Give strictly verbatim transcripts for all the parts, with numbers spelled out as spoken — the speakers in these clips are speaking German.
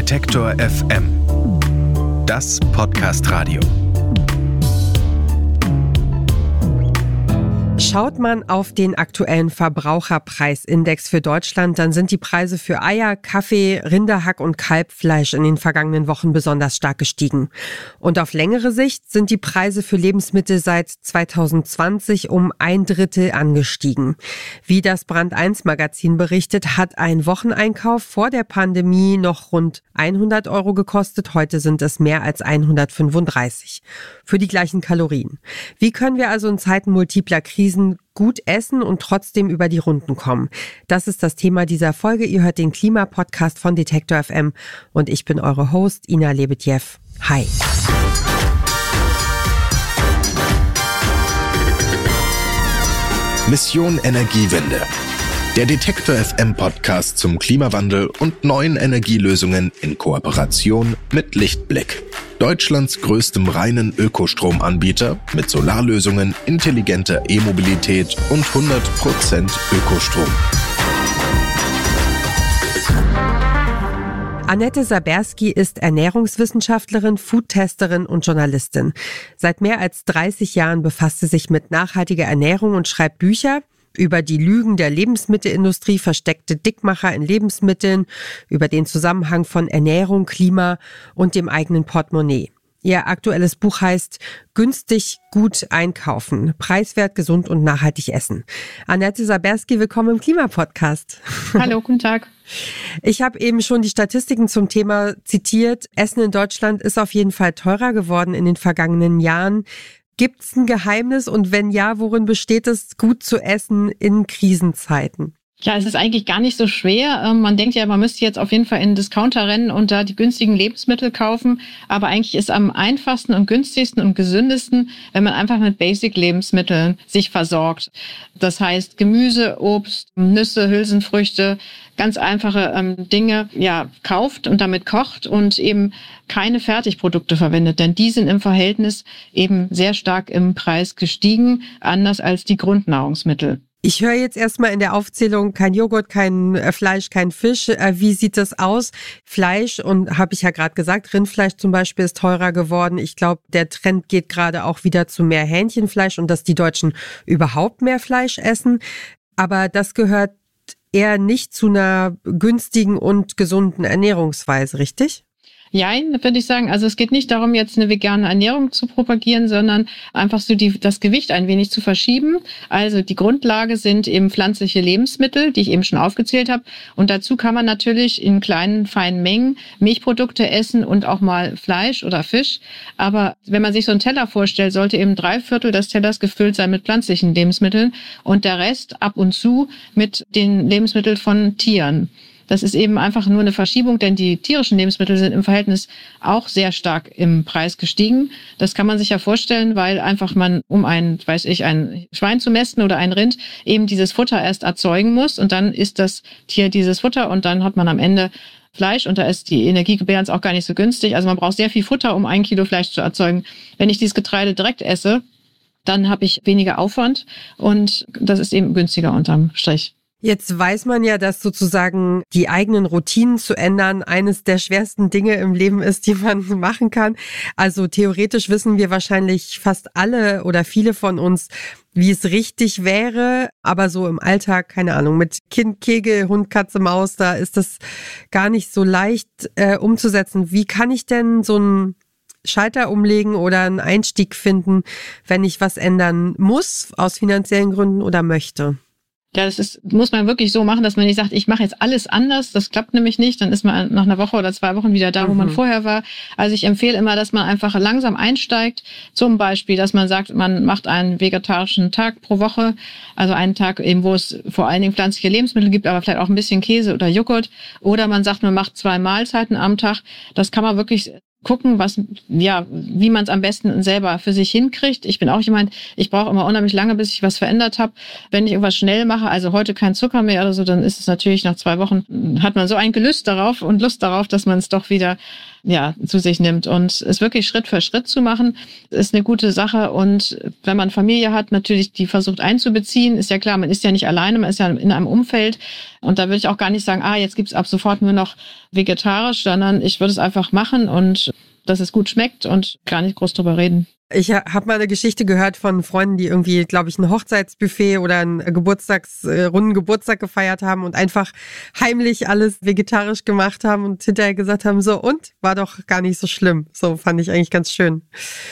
Detektor F M. Das Podcast-Radio. Schaut man auf den aktuellen Verbraucherpreisindex für Deutschland, dann sind die Preise für Eier, Kaffee, Rinderhack und Kalbfleisch in den vergangenen Wochen besonders stark gestiegen. Und auf längere Sicht sind die Preise für Lebensmittel seit zwanzig zwanzig um ein Drittel angestiegen. Wie das Brand eins Magazin berichtet, hat ein Wocheneinkauf vor der Pandemie noch rund hundert Euro gekostet. Heute sind es mehr als hundertfünfunddreißig für die gleichen Kalorien. Wie können wir also in Zeiten multipler Krisen gut essen und trotzdem über die Runden kommen? Das ist das Thema dieser Folge. Ihr hört den Klimapodcast von Detektor F M und ich bin eure Host Ina Lebedjew. Hi. Mission Energiewende. Der Detektor F M Podcast zum Klimawandel und neuen Energielösungen in Kooperation mit Lichtblick. Deutschlands größtem reinen Ökostromanbieter mit Solarlösungen, intelligenter E-Mobilität und hundert Prozent Ökostrom. Annette Saberski ist Ernährungswissenschaftlerin, Foodtesterin und Journalistin. Seit mehr als dreißig Jahren befasst sie sich mit nachhaltiger Ernährung und schreibt Bücher über die Lügen der Lebensmittelindustrie, versteckte Dickmacher in Lebensmitteln, über den Zusammenhang von Ernährung, Klima und dem eigenen Portemonnaie. Ihr aktuelles Buch heißt Günstig, gut einkaufen, preiswert, gesund und nachhaltig essen. Annette Saberski, willkommen im Klimapodcast. Hallo, guten Tag. Ich habe eben schon die Statistiken zum Thema zitiert. Essen in Deutschland ist auf jeden Fall teurer geworden in den vergangenen Jahren. Gibt es ein Geheimnis und wenn ja, worin besteht es, gut zu essen in Krisenzeiten? Ja, es ist eigentlich gar nicht so schwer. Man denkt ja, man müsste jetzt auf jeden Fall in den Discounter rennen und da die günstigen Lebensmittel kaufen. Aber eigentlich ist am einfachsten und günstigsten und gesündesten, wenn man einfach mit Basic-Lebensmitteln sich versorgt. Das heißt Gemüse, Obst, Nüsse, Hülsenfrüchte, ganz einfache ähm, Dinge ja kauft und damit kocht und eben keine Fertigprodukte verwendet. Denn die sind im Verhältnis eben sehr stark im Preis gestiegen, anders als die Grundnahrungsmittel. Ich höre jetzt erstmal in der Aufzählung kein Joghurt, kein Fleisch, kein Fisch. Wie sieht das aus? Fleisch, und habe ich ja gerade gesagt, Rindfleisch zum Beispiel ist teurer geworden. Ich glaube, der Trend geht gerade auch wieder zu mehr Hähnchenfleisch und dass die Deutschen überhaupt mehr Fleisch essen. Aber das gehört eher nicht zu einer günstigen und gesunden Ernährungsweise, richtig? Ja, würde ich sagen. Also es geht nicht darum, jetzt eine vegane Ernährung zu propagieren, sondern einfach so die, das Gewicht ein wenig zu verschieben. Also die Grundlage sind eben pflanzliche Lebensmittel, die ich eben schon aufgezählt habe. Und dazu kann man natürlich in kleinen, feinen Mengen Milchprodukte essen und auch mal Fleisch oder Fisch. Aber wenn man sich so einen Teller vorstellt, sollte eben drei Viertel des Tellers gefüllt sein mit pflanzlichen Lebensmitteln und der Rest ab und zu mit den Lebensmitteln von Tieren. Das ist eben einfach nur eine Verschiebung, denn die tierischen Lebensmittel sind im Verhältnis auch sehr stark im Preis gestiegen. Das kann man sich ja vorstellen, weil einfach man, um ein, weiß ich, ein Schwein zu mästen oder ein Rind, eben dieses Futter erst erzeugen muss und dann isst das Tier dieses Futter und dann hat man am Ende Fleisch und da ist die Energiebilanz auch gar nicht so günstig. Also man braucht sehr viel Futter, um ein Kilo Fleisch zu erzeugen. Wenn ich dieses Getreide direkt esse, dann habe ich weniger Aufwand und das ist eben günstiger unterm Strich. Jetzt weiß man ja, dass sozusagen die eigenen Routinen zu ändern eines der schwersten Dinge im Leben ist, die man machen kann. Also theoretisch wissen wir wahrscheinlich fast alle oder viele von uns, wie es richtig wäre. Aber so im Alltag, keine Ahnung, mit Kind, Kegel, Hund, Katze, Maus, da ist das gar nicht so leicht äh, umzusetzen. Wie kann ich denn so einen Schalter umlegen oder einen Einstieg finden, wenn ich was ändern muss, aus finanziellen Gründen oder möchte? Ja, das ist, muss man wirklich so machen, dass man nicht sagt, ich mache jetzt alles anders. Das klappt nämlich nicht. Dann ist man nach einer Woche oder zwei Wochen wieder da, wo mhm. man vorher war. Also ich empfehle immer, dass man einfach langsam einsteigt. Zum Beispiel, dass man sagt, man macht einen vegetarischen Tag pro Woche. Also einen Tag eben, wo es vor allen Dingen pflanzliche Lebensmittel gibt, aber vielleicht auch ein bisschen Käse oder Joghurt. Oder man sagt, man macht zwei Mahlzeiten am Tag. Das kann man wirklich gucken, was, ja, wie man es am besten selber für sich hinkriegt. Ich bin auch jemand, ich brauche immer unheimlich lange, bis ich was verändert habe. Wenn ich irgendwas schnell mache, also heute kein Zucker mehr oder so, dann ist es natürlich nach zwei Wochen, hat man so ein Gelüst darauf und Lust darauf, dass man es doch wieder ja, zu sich nimmt. Und es wirklich Schritt für Schritt zu machen, ist eine gute Sache. Und wenn man Familie hat, natürlich die versucht einzubeziehen, ist ja klar, man ist ja nicht alleine, man ist ja in einem Umfeld. Und da würde ich auch gar nicht sagen, ah, jetzt gibt's ab sofort nur noch vegetarisch, sondern ich würde es einfach machen und dass es gut schmeckt und gar nicht groß drüber reden. Ich habe mal eine Geschichte gehört von Freunden, die irgendwie, glaube ich, ein Hochzeitsbuffet oder einen Geburtstags, äh, runden Geburtstag gefeiert haben und einfach heimlich alles vegetarisch gemacht haben und hinterher gesagt haben, so, und? War doch gar nicht so schlimm. So fand ich eigentlich ganz schön.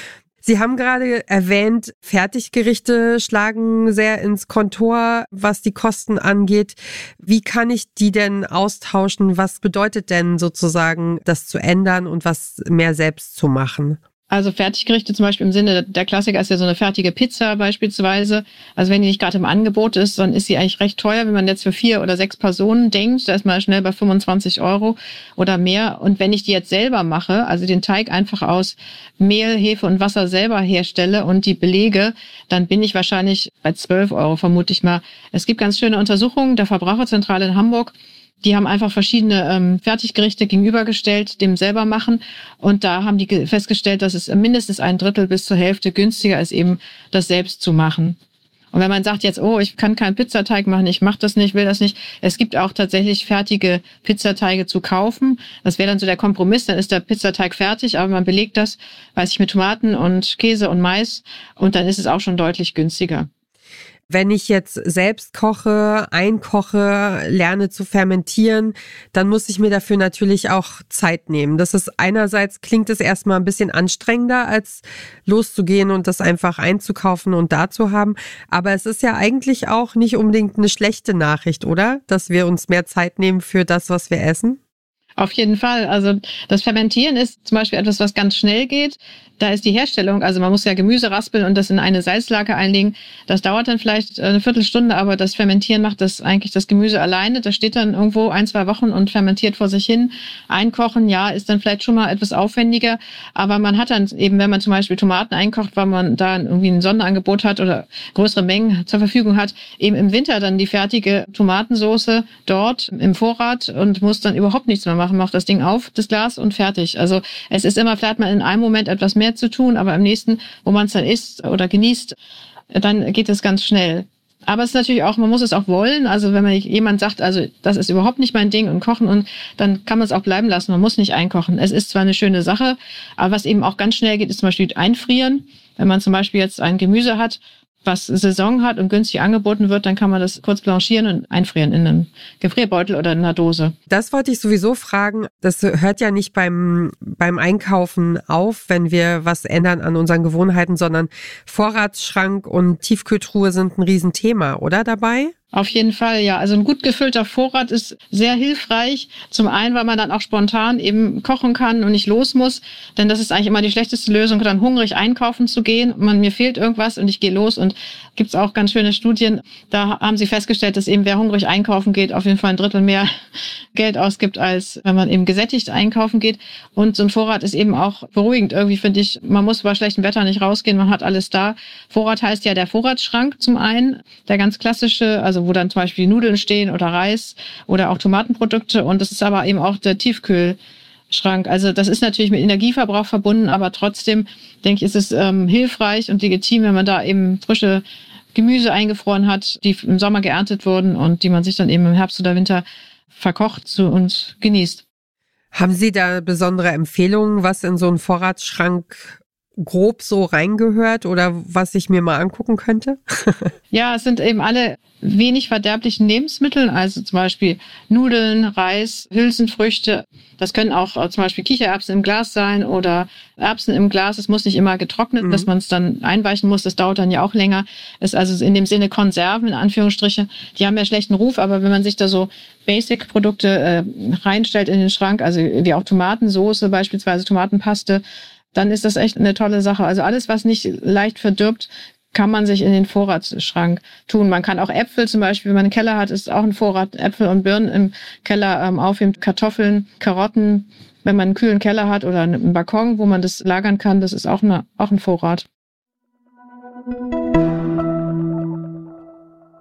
Sie haben gerade erwähnt, Fertiggerichte schlagen sehr ins Kontor, was die Kosten angeht. Wie kann ich die denn austauschen? Was bedeutet denn sozusagen, das zu ändern und was mehr selbst zu machen? Also Fertiggerichte zum Beispiel im Sinne, der Klassiker ist ja so eine fertige Pizza beispielsweise. Also wenn die nicht gerade im Angebot ist, dann ist sie eigentlich recht teuer. Wenn man jetzt für vier oder sechs Personen denkt, da ist man schnell bei fünfundzwanzig Euro oder mehr. Und wenn ich die jetzt selber mache, also den Teig einfach aus Mehl, Hefe und Wasser selber herstelle und die belege, dann bin ich wahrscheinlich bei zwölf Euro, vermute ich mal. Es gibt ganz schöne Untersuchungen der Verbraucherzentrale in Hamburg. Die haben einfach verschiedene ähm, Fertiggerichte gegenübergestellt, dem selber machen. Und da haben die festgestellt, dass es mindestens ein Drittel bis zur Hälfte günstiger ist, eben das selbst zu machen. Und wenn man sagt jetzt, oh, ich kann keinen Pizzateig machen, ich mache das nicht, will das nicht. Es gibt auch tatsächlich fertige Pizzateige zu kaufen. Das wäre dann so der Kompromiss, dann ist der Pizzateig fertig, aber man belegt das, weiß ich, mit Tomaten und Käse und Mais. Und dann ist es auch schon deutlich günstiger. Wenn ich jetzt selbst koche, einkoche, lerne zu fermentieren, dann muss ich mir dafür natürlich auch Zeit nehmen. Das ist einerseits, klingt es erstmal ein bisschen anstrengender, als loszugehen und das einfach einzukaufen und da zu haben. Aber es ist ja eigentlich auch nicht unbedingt eine schlechte Nachricht, oder? Dass wir uns mehr Zeit nehmen für das, was wir essen? Auf jeden Fall. Also das Fermentieren ist zum Beispiel etwas, was ganz schnell geht. Da ist die Herstellung, also man muss ja Gemüse raspeln und das in eine Salzlake einlegen. Das dauert dann vielleicht eine Viertelstunde, aber das Fermentieren macht das eigentlich das Gemüse alleine. Das steht dann irgendwo ein, zwei Wochen und fermentiert vor sich hin. Einkochen, ja, ist dann vielleicht schon mal etwas aufwendiger. Aber man hat dann eben, wenn man zum Beispiel Tomaten einkocht, weil man da irgendwie ein Sonderangebot hat oder größere Mengen zur Verfügung hat, eben im Winter dann die fertige Tomatensoße dort im Vorrat und muss dann überhaupt nichts mehr machen. Macht das Ding auf, das Glas und fertig. Also es ist immer, vielleicht mal in einem Moment etwas mehr zu tun, aber im nächsten, wo man es dann isst oder genießt, dann geht es ganz schnell. Aber es ist natürlich auch, man muss es auch wollen. Also wenn man jemand sagt, also das ist überhaupt nicht mein Ding und kochen, und dann kann man es auch bleiben lassen. Man muss nicht einkochen. Es ist zwar eine schöne Sache, aber was eben auch ganz schnell geht, ist zum Beispiel einfrieren. Wenn man zum Beispiel jetzt ein Gemüse hat, was Saison hat und günstig angeboten wird, dann kann man das kurz blanchieren und einfrieren in einem Gefrierbeutel oder in einer Dose. Das wollte ich sowieso fragen. Das hört ja nicht beim, beim Einkaufen auf, wenn wir was ändern an unseren Gewohnheiten, sondern Vorratsschrank und Tiefkühltruhe sind ein Riesenthema, oder dabei? Auf jeden Fall, ja. Also ein gut gefüllter Vorrat ist sehr hilfreich. Zum einen, weil man dann auch spontan eben kochen kann und nicht los muss. Denn das ist eigentlich immer die schlechteste Lösung, dann hungrig einkaufen zu gehen. Man, mir fehlt irgendwas und ich gehe los. Und gibt's auch ganz schöne Studien. Da haben sie festgestellt, dass eben wer hungrig einkaufen geht, auf jeden Fall ein Drittel mehr Geld ausgibt, als wenn man eben gesättigt einkaufen geht. Und so ein Vorrat ist eben auch beruhigend irgendwie, finde ich. Man muss bei schlechtem Wetter nicht rausgehen, man hat alles da. Vorrat heißt ja der Vorratsschrank zum einen, der ganz klassische, also wo dann zum Beispiel Nudeln stehen oder Reis oder auch Tomatenprodukte. Und das ist aber eben auch der Tiefkühlschrank. Also das ist natürlich mit Energieverbrauch verbunden, aber trotzdem, denke ich, ist es ähm, hilfreich und legitim, wenn man da eben frische Gemüse eingefroren hat, die im Sommer geerntet wurden und die man sich dann eben im Herbst oder Winter verkocht zu und genießt. Haben Sie da besondere Empfehlungen, was in so einen Vorratsschrank grob so reingehört oder was ich mir mal angucken könnte? Ja, es sind eben alle wenig verderblichen Lebensmittel, also zum Beispiel Nudeln, Reis, Hülsenfrüchte. Das können auch zum Beispiel Kichererbsen im Glas sein oder Erbsen im Glas. Es muss nicht immer getrocknet, mhm. dass man es dann einweichen muss. Das dauert dann ja auch länger. Es ist also in dem Sinne Konserven, in Anführungsstrichen. Die haben ja schlechten Ruf, aber wenn man sich da so Basic-Produkte äh, reinstellt in den Schrank, also wie auch Tomatensoße, beispielsweise Tomatenpaste, dann ist das echt eine tolle Sache. Also alles, was nicht leicht verdirbt, kann man sich in den Vorratsschrank tun. Man kann auch Äpfel zum Beispiel, wenn man einen Keller hat, ist auch ein Vorrat, Äpfel und Birnen im Keller ähm, aufheben, Kartoffeln, Karotten. Wenn man einen kühlen Keller hat oder einen Balkon, wo man das lagern kann, das ist auch, eine, auch ein Vorrat.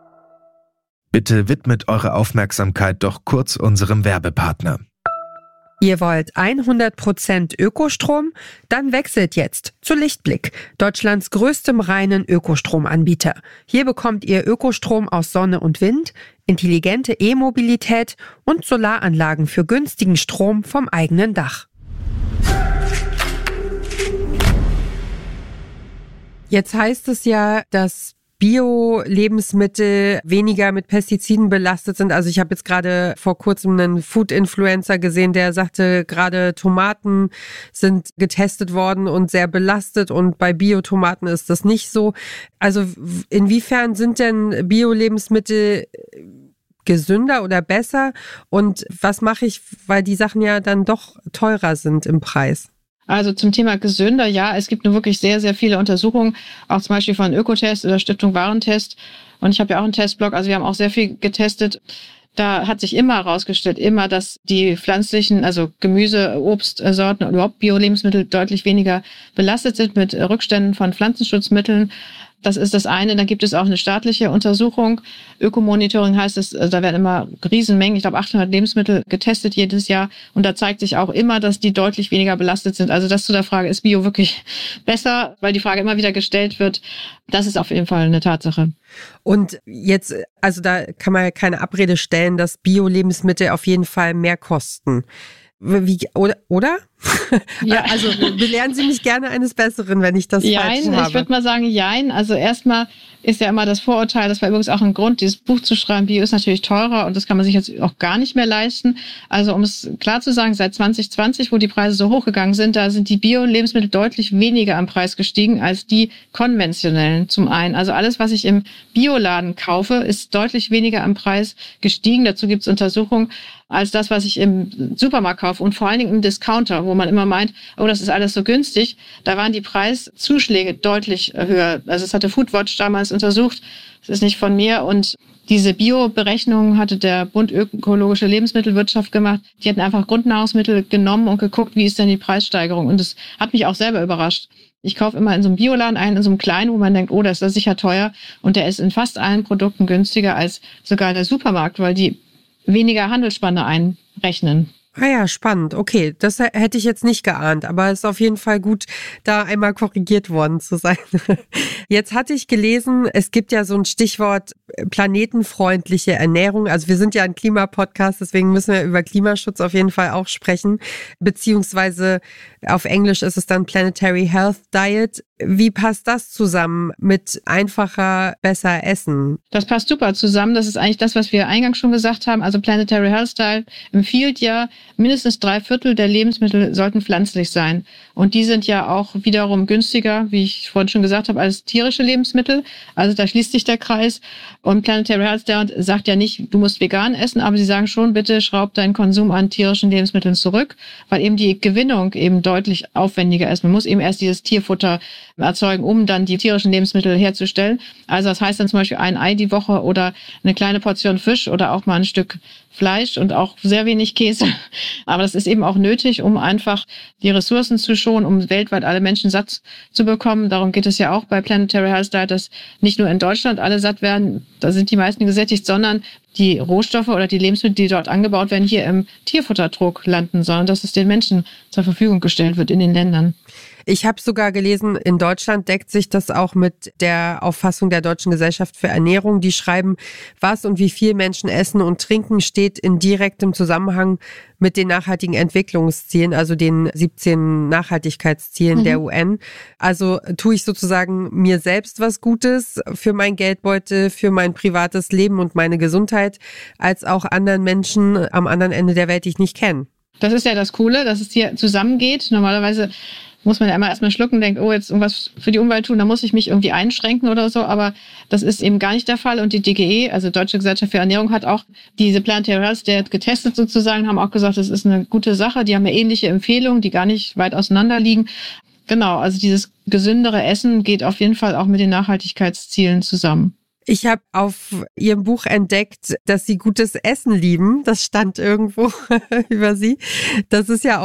Bitte widmet eure Aufmerksamkeit doch kurz unserem Werbepartner. Ihr wollt hundert Prozent Ökostrom? Dann wechselt jetzt zu Lichtblick, Deutschlands größtem reinen Ökostromanbieter. Hier bekommt ihr Ökostrom aus Sonne und Wind, intelligente E-Mobilität und Solaranlagen für günstigen Strom vom eigenen Dach. Jetzt heißt es ja, dass Bio-Lebensmittel weniger mit Pestiziden belastet sind. Also ich habe jetzt gerade vor kurzem einen Food-Influencer gesehen, der sagte, gerade Tomaten sind getestet worden und sehr belastet und bei Bio-Tomaten ist das nicht so. Also inwiefern sind denn Bio-Lebensmittel gesünder oder besser und was mache ich, weil die Sachen ja dann doch teurer sind im Preis? Also zum Thema gesünder, ja, es gibt nur wirklich sehr, sehr viele Untersuchungen, auch zum Beispiel von Ökotest oder Stiftung Warentest. Und ich habe ja auch einen Testblog, also wir haben auch sehr viel getestet. Da hat sich immer herausgestellt, immer, dass die pflanzlichen, also Gemüse, Obstsorten und überhaupt Bio-Lebensmittel deutlich weniger belastet sind mit Rückständen von Pflanzenschutzmitteln. Das ist das eine. Dann gibt es auch eine staatliche Untersuchung. Ökomonitoring heißt es, da werden immer Riesenmengen, ich glaube achthundert Lebensmittel getestet jedes Jahr. Und da zeigt sich auch immer, dass die deutlich weniger belastet sind. Also das zu der Frage, ist Bio wirklich besser? Weil die Frage immer wieder gestellt wird. Das ist auf jeden Fall eine Tatsache. Und jetzt, also da kann man ja keine Abrede stellen, dass Bio-Lebensmittel auf jeden Fall mehr kosten. Wie, oder? oder? Ja. Also belehren Sie mich gerne eines Besseren, wenn ich das falsch Jein, habe. ich würde mal sagen, jein. Also erstmal ist ja immer das Vorurteil, das war übrigens auch ein Grund, dieses Buch zu schreiben, Bio ist natürlich teurer und das kann man sich jetzt auch gar nicht mehr leisten. Also um es klar zu sagen, seit zwanzig zwanzig, wo die Preise so hochgegangen sind, da sind die Bio-Lebensmittel deutlich weniger am Preis gestiegen als die konventionellen zum einen. Also alles, was ich im Bioladen kaufe, ist deutlich weniger am Preis gestiegen. Dazu gibt es Untersuchungen als das, was ich im Supermarkt kaufe und vor allen Dingen im Discounter, wo man immer meint, oh, das ist alles so günstig. Da waren die Preiszuschläge deutlich höher. Also es hatte Foodwatch damals untersucht. Das ist nicht von mir. Und diese Bio-Berechnung hatte der Bund Ökologische Lebensmittelwirtschaft gemacht. Die hatten einfach Grundnahrungsmittel genommen und geguckt, wie ist denn die Preissteigerung. Und das hat mich auch selber überrascht. Ich kaufe immer in so einem Bioladen ein, in so einem kleinen, wo man denkt, oh, das ist sicher teuer. Und der ist in fast allen Produkten günstiger als sogar der Supermarkt, weil die weniger Handelsspanne einrechnen. Ah ja, spannend. Okay, das hätte ich jetzt nicht geahnt, aber es ist auf jeden Fall gut, da einmal korrigiert worden zu sein. Jetzt hatte ich gelesen, es gibt ja so ein Stichwort planetenfreundliche Ernährung. Also wir sind ja ein Klimapodcast, deswegen müssen wir über Klimaschutz auf jeden Fall auch sprechen. Beziehungsweise auf Englisch ist es dann Planetary Health Diet. Wie passt das zusammen mit einfacher, besser essen? Das passt super zusammen. Das ist eigentlich das, was wir eingangs schon gesagt haben. Also Planetary Health Diet empfiehlt ja, mindestens drei Viertel der Lebensmittel sollten pflanzlich sein. Und die sind ja auch wiederum günstiger, wie ich vorhin schon gesagt habe, als tierische Lebensmittel. Also da schließt sich der Kreis. Und Planetary Health Diet sagt ja nicht, du musst vegan essen, aber sie sagen schon, bitte schraub deinen Konsum an tierischen Lebensmitteln zurück, weil eben die Gewinnung eben deutlich aufwendiger ist. Man muss eben erst dieses Tierfutter erzeugen, um dann die tierischen Lebensmittel herzustellen. Also das heißt dann zum Beispiel ein Ei die Woche oder eine kleine Portion Fisch oder auch mal ein Stück Fleisch und auch sehr wenig Käse. Aber das ist eben auch nötig, um einfach die Ressourcen zu schonen, um weltweit alle Menschen satt zu bekommen. Darum geht es ja auch bei Planetary Health Diet, dass nicht nur in Deutschland alle satt werden, da sind die meisten gesättigt, sondern die Rohstoffe oder die Lebensmittel, die dort angebaut werden, hier im Tierfutterdruck landen, sondern dass es den Menschen zur Verfügung gestellt wird in den Ländern. Ich habe sogar gelesen, in Deutschland deckt sich das auch mit der Auffassung der Deutschen Gesellschaft für Ernährung. Die schreiben, was und wie viel Menschen essen und trinken, steht in direktem Zusammenhang mit den nachhaltigen Entwicklungszielen, also den siebzehn Nachhaltigkeitszielen mhm. der U N. Also tue ich sozusagen mir selbst was Gutes für mein Geldbeutel, für mein privates Leben und meine Gesundheit, als auch anderen Menschen am anderen Ende der Welt, die ich nicht kenne. Das ist ja das Coole, dass es hier zusammengeht. Normalerweise muss man ja immer erstmal schlucken und denkt, oh, jetzt irgendwas für die Umwelt tun, da muss ich mich irgendwie einschränken oder so. Aber das ist eben gar nicht der Fall. Und die D G E, also Deutsche Gesellschaft für Ernährung, hat auch diese Planetary Health Diet getestet sozusagen, haben auch gesagt, das ist eine gute Sache. Die haben ja ähnliche Empfehlungen, die gar nicht weit auseinander liegen. Genau, also dieses gesündere Essen geht auf jeden Fall auch mit den Nachhaltigkeitszielen zusammen. Ich habe auf Ihrem Buch entdeckt, dass Sie gutes Essen lieben. Das stand irgendwo über Sie. Das ist ja auch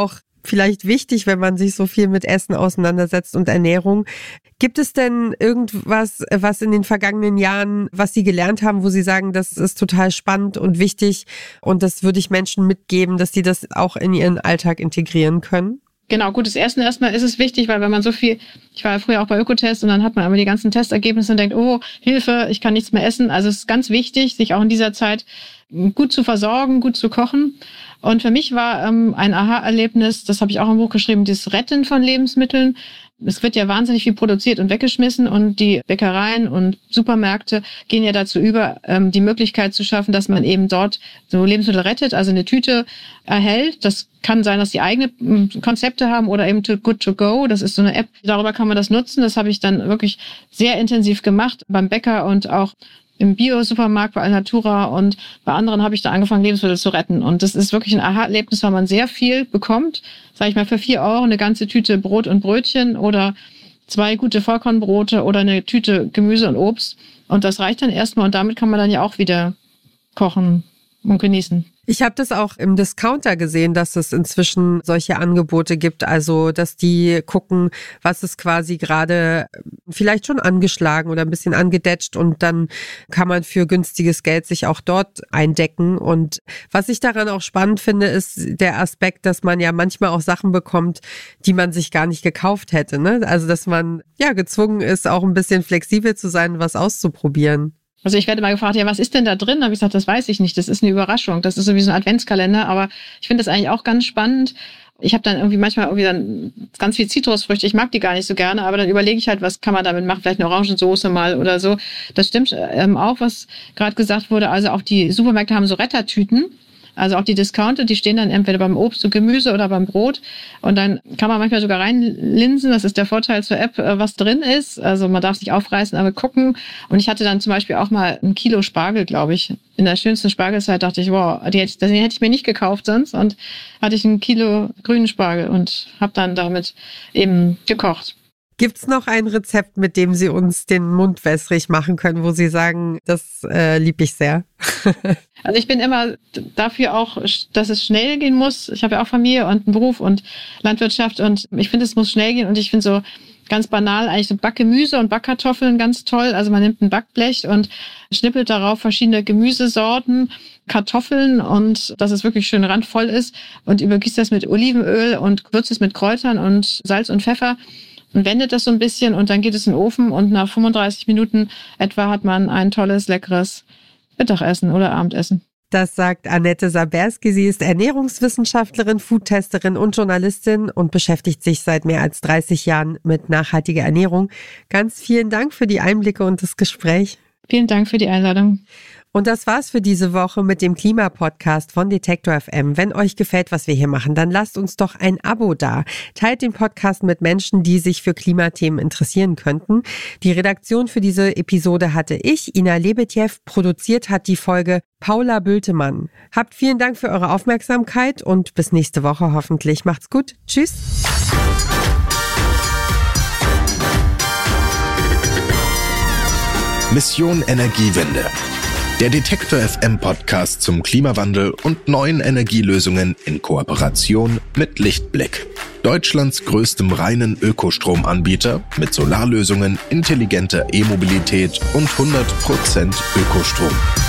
vielleicht wichtig, wenn man sich so viel mit Essen auseinandersetzt und Ernährung. Gibt es denn irgendwas, was in den vergangenen Jahren, was Sie gelernt haben, wo Sie sagen, das ist total spannend und wichtig und das würde ich Menschen mitgeben, dass sie das auch in ihren Alltag integrieren können? Genau, gutes Essen erstmal ist es wichtig, weil wenn man so viel, ich war ja früher auch bei Ökotest und dann hat man immer die ganzen Testergebnisse und denkt, oh, Hilfe, ich kann nichts mehr essen. Also es ist ganz wichtig, sich auch in dieser Zeit gut zu versorgen, gut zu kochen. Und für mich war ähm, ein Aha-Erlebnis, das habe ich auch im Buch geschrieben, das Retten von Lebensmitteln. Es wird ja wahnsinnig viel produziert und weggeschmissen und die Bäckereien und Supermärkte gehen ja dazu über, ähm, die Möglichkeit zu schaffen, dass man eben dort so Lebensmittel rettet, also eine Tüte erhält. Das kann sein, dass die eigene Konzepte haben oder eben Too Good To Go. Das ist so eine App, darüber kann man das nutzen. Das habe ich dann wirklich sehr intensiv gemacht beim Bäcker und auch im Bio-Supermarkt bei Alnatura und bei anderen habe ich da angefangen, Lebensmittel zu retten. Und das ist wirklich ein Aha-Erlebnis, weil man sehr viel bekommt. Sag ich mal, für vier Euro eine ganze Tüte Brot und Brötchen oder zwei gute Vollkornbrote oder eine Tüte Gemüse und Obst. Und das reicht dann erstmal und damit kann man dann ja auch wieder kochen und genießen. Ich habe das auch im Discounter gesehen, dass es inzwischen solche Angebote gibt, also dass die gucken, was ist quasi gerade vielleicht schon angeschlagen oder ein bisschen angedetscht und dann kann man für günstiges Geld sich auch dort eindecken. Und was ich daran auch spannend finde, ist der Aspekt, dass man ja manchmal auch Sachen bekommt, die man sich gar nicht gekauft hätte, ne? Also dass man ja gezwungen ist, auch ein bisschen flexibel zu sein, was auszuprobieren. Also ich werde mal gefragt, ja, was ist denn da drin? Da habe ich gesagt, das weiß ich nicht. Das ist eine Überraschung. Das ist sowieso ein Adventskalender. Aber ich finde das eigentlich auch ganz spannend. Ich habe dann irgendwie manchmal irgendwie dann ganz viel Zitrusfrüchte. Ich mag die gar nicht so gerne. Aber dann überlege ich halt, was kann man damit machen? Vielleicht eine Orangensoße mal oder so. Das stimmt ähm, auch, was gerade gesagt wurde. Also auch die Supermärkte haben so Rettertüten. Also auch die Discounter, die stehen dann entweder beim Obst und Gemüse oder beim Brot. Und dann kann man manchmal sogar reinlinsen. Das ist der Vorteil zur App, was drin ist. Also man darf sich aufreißen, aber gucken. Und ich hatte dann zum Beispiel auch mal ein Kilo Spargel, glaube ich. In der schönsten Spargelzeit dachte ich, wow, die hätte, den hätte ich mir nicht gekauft sonst. Und hatte ich ein Kilo grünen Spargel und habe dann damit eben gekocht. Gibt's noch ein Rezept, mit dem Sie uns den Mund wässrig machen können, wo Sie sagen, das äh, liebe ich sehr? Also ich bin immer dafür auch, dass es schnell gehen muss. Ich habe ja auch Familie und einen Beruf und Landwirtschaft und ich finde, es muss schnell gehen und ich finde so ganz banal eigentlich so Backgemüse und Backkartoffeln ganz toll. Also man nimmt ein Backblech und schnippelt darauf verschiedene Gemüsesorten, Kartoffeln und dass es wirklich schön randvoll ist und übergießt das mit Olivenöl und würzt es mit Kräutern und Salz und Pfeffer. Und wendet das so ein bisschen und dann geht es in den Ofen und nach fünfunddreißig Minuten etwa hat man ein tolles, leckeres Mittagessen oder Abendessen. Das sagt Annette Saberski. Sie ist Ernährungswissenschaftlerin, Foodtesterin und Journalistin und beschäftigt sich seit mehr als dreißig Jahren mit nachhaltiger Ernährung. Ganz vielen Dank für die Einblicke und das Gespräch. Vielen Dank für die Einladung. Und das war's für diese Woche mit dem Klima-Podcast von Detektor F M. Wenn euch gefällt, was wir hier machen, dann lasst uns doch ein Abo da. Teilt den Podcast mit Menschen, die sich für Klimathemen interessieren könnten. Die Redaktion für diese Episode hatte ich, Ina Lebetjew. Produziert hat die Folge Paula Bültemann. Habt vielen Dank für eure Aufmerksamkeit und bis nächste Woche hoffentlich. Macht's gut. Tschüss. Mission Energiewende. Der Detektor F M Podcast zum Klimawandel und neuen Energielösungen in Kooperation mit Lichtblick. Deutschlands größtem reinen Ökostromanbieter mit Solarlösungen, intelligenter E-Mobilität und hundert Prozent Ökostrom.